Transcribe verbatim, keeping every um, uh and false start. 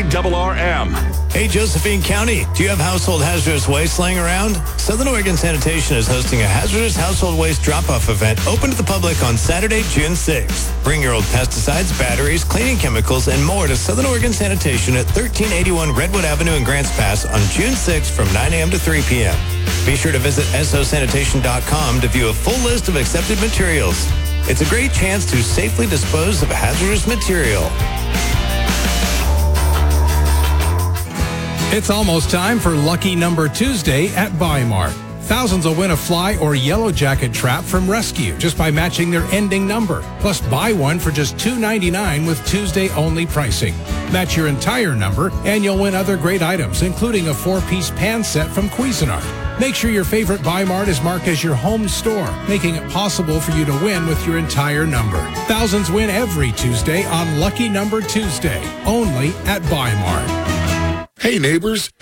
A R R M. Hey, Josephine County, do you have household hazardous waste laying around? Southern Oregon Sanitation is hosting a hazardous household waste drop-off event open to the public on Saturday, June sixth. Bring your old pesticides, batteries, cleaning chemicals, and more to Southern Oregon Sanitation at thirteen eighty-one Redwood Avenue in Grants Pass on June sixth from nine a.m. to three p.m. Be sure to visit S O sanitation dot com to view a full list of accepted materials. It's a great chance to safely dispose of hazardous material. It's almost time for Lucky Number Tuesday at Bi-Mart. Thousands will win a fly or yellow jacket trap from Rescue just by matching their ending number. Plus, buy one for just two dollars and ninety-nine cents with Tuesday-only pricing. Match your entire number, and you'll win other great items, including a four-piece pan set from Cuisinart. Make sure your favorite Bi-Mart is marked as your home store, making it possible for you to win with your entire number. Thousands win every Tuesday on Lucky Number Tuesday, only at Bi-Mart. Hey, neighbors.